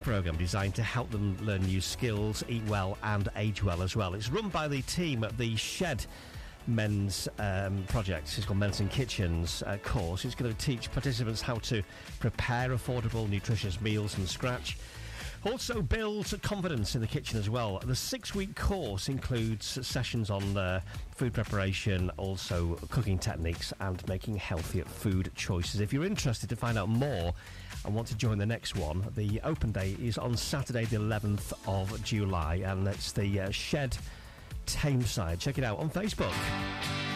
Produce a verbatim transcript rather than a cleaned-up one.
programme designed to help them learn new skills, eat well and age well as well. It's run by the team at the Shed Men's um, project. It's called Men's and Kitchens uh, course. It's going to teach participants how to prepare affordable, nutritious meals from scratch. Also builds confidence in the kitchen as well. The six-week course includes sessions on uh, food preparation, also cooking techniques and making healthier food choices. If you're interested to find out more and want to join the next one, the open day is on Saturday the eleventh of July, and it's the uh, Shed Tameside. Check it out on Facebook.